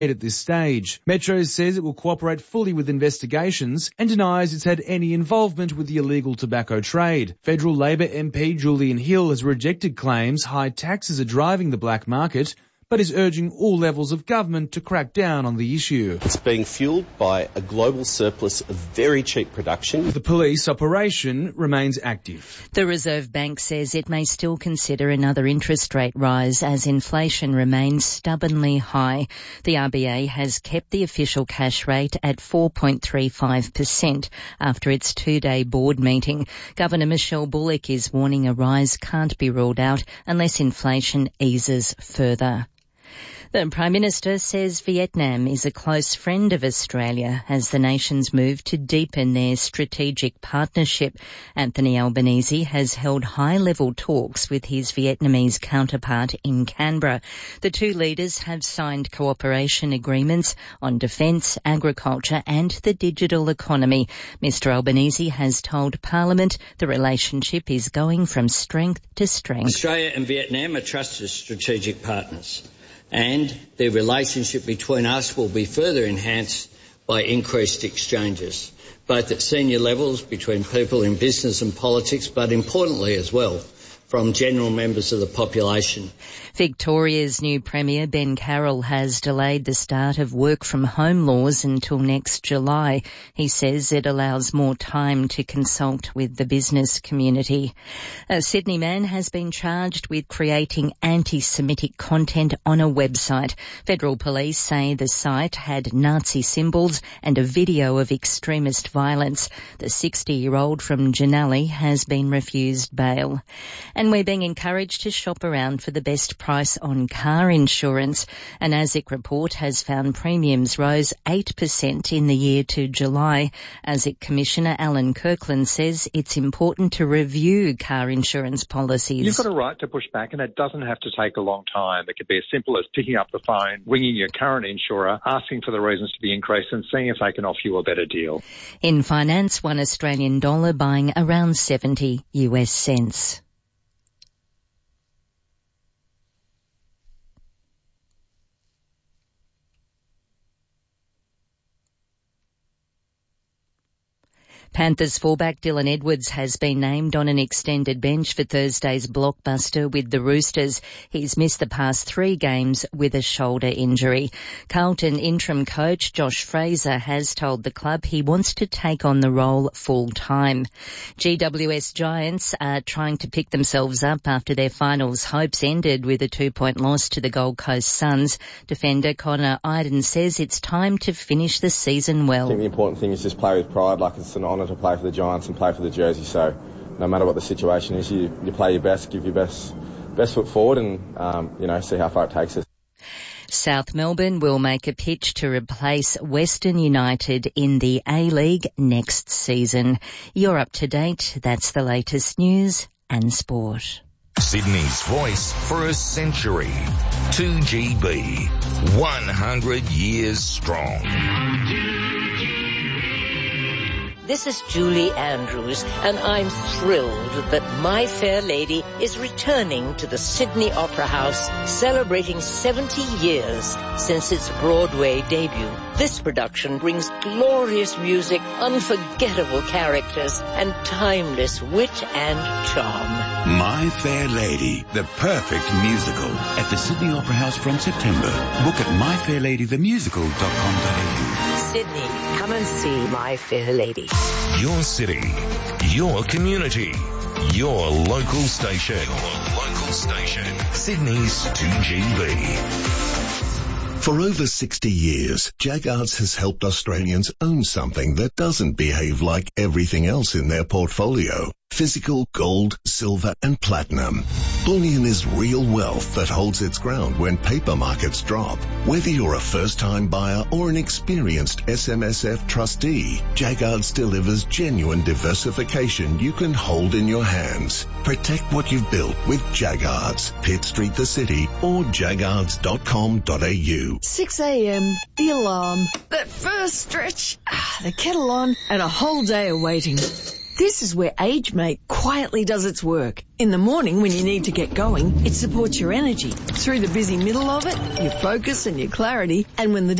at this stage. Metro says it will cooperate fully with investigations and denies it's had any involvement with the illegal tobacco trade. Federal Labor MP Julian Hill has rejected claims high taxes are driving the black market, but is urging all levels of government to crack down on the issue. It's being fuelled by a global surplus of very cheap production. The police operation remains active. The Reserve Bank says it may still consider another interest rate rise as inflation remains stubbornly high. The RBA has kept the official cash rate at 4.35% after its two-day board meeting. Governor Michelle Bullock is warning a rise can't be ruled out unless inflation eases further. The Prime Minister says Vietnam is a close friend of Australia as the nations move to deepen their strategic partnership. Anthony Albanese has held high-level talks with his Vietnamese counterpart in Canberra. The two leaders have signed cooperation agreements on defence, agriculture and the digital economy. Mr Albanese has told Parliament the relationship is going from strength to strength. Australia and Vietnam are trusted strategic partners, and the relationship between us will be further enhanced by increased exchanges, both at senior levels between people in business and politics, but importantly as well from general members of the population. Victoria's new Premier, Ben Carroll, has delayed the start of work-from-home laws until next July. He says it allows more time to consult with the business community. A Sydney man has been charged with creating anti-Semitic content on a website. Federal police say the site had Nazi symbols and a video of extremist violence. The 60-year-old from Janali has been refused bail. And we're being encouraged to shop around for the best price on car insurance. An ASIC report has found premiums rose 8% in the year to July. ASIC Commissioner Alan Kirkland says it's important to review car insurance policies. You've got a right to push back, and it doesn't have to take a long time. It could be as simple as picking up the phone, ringing your current insurer, asking for the reasons to be increased and seeing if they can offer you a better deal. In finance, $1 Australian dollar buying around 70 US cents. Panthers fullback Dylan Edwards has been named on an extended bench for Thursday's blockbuster with the Roosters. He's missed the past 3 games with a shoulder injury. Carlton interim coach Josh Fraser has told the club he wants to take on the role full-time. GWS Giants are trying to pick themselves up after their finals hopes ended with a 2-point loss to the Gold Coast Suns. Defender Connor Iden says it's time to finish the season well. I think the important thing is just play with pride, like it's an honour to play for the Giants and play for the jersey. So no matter what the situation is, you play your best, give your best foot forward and, see how far it takes us. South Melbourne will make a pitch to replace Western United in the A-League next season. You're up to date. That's the latest news and sport. Sydney's voice for a century. 2GB. 100 years strong. This is Julie Andrews, and I'm thrilled that My Fair Lady is returning to the Sydney Opera House, celebrating 70 years since its Broadway debut. This production brings glorious music, unforgettable characters, and timeless wit and charm. My Fair Lady, the perfect musical, at the Sydney Opera House from September. Book at myfairladythemusical.com.au. Sydney, come and see My Fair Lady. Your city, your community, your local station. Sydney's 2GB. For over 60 years, Jaggards has helped Australians own something that doesn't behave like everything else in their portfolio. Physical gold, silver and platinum. Bullion is real wealth that holds its ground when paper markets drop. Whether you're a first-time buyer or an experienced SMSF trustee, Jaggards delivers genuine diversification you can hold in your hands. Protect what you've built with Jaggards. Pitt Street, the city, or jaggards.com.au. 6 a.m, the alarm, that first stretch, the kettle on, and a whole day of waiting. This is where AgeMate quietly does its work. In the morning when you need to get going, it supports your energy. Through the busy middle of it, your focus and your clarity. And when the